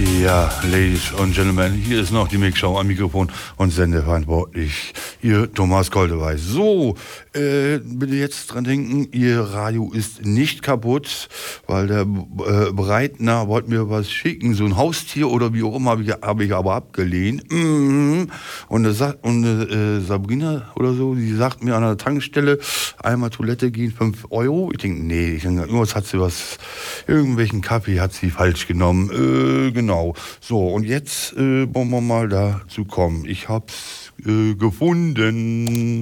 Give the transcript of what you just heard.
Ja, Ladies und Gentlemen, hier ist noch die Mixshow am Mikrofon und sendeverantwortlich. Ihr Thomas Goldeweiß. So, bitte jetzt dran denken, Ihr Radio ist nicht kaputt, weil der Breitner wollte mir was schicken, so ein Haustier oder wie auch immer, hab ich aber abgelehnt. Und Sabrina oder so, die sagt mir an der Tankstelle, einmal Toilette gehen, 5 Euro. Ich denke, nee, irgendwas hat sie irgendwelchen Kaffee hat sie falsch genommen. Genau. So, und jetzt wollen wir mal dazu kommen. Ich hab's gefunden.